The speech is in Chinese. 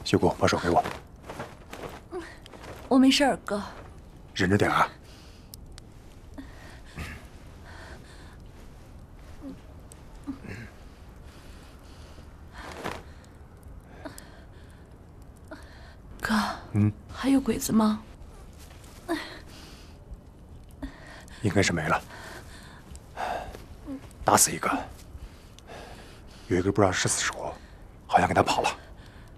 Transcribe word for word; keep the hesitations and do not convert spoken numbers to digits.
七姑，把手给我。 我没事儿，哥。 忍着点啊。 哥， 嗯， 还有鬼子吗？ 应该是没了。打死一个，有一个不知道是死是活，好像给他跑了。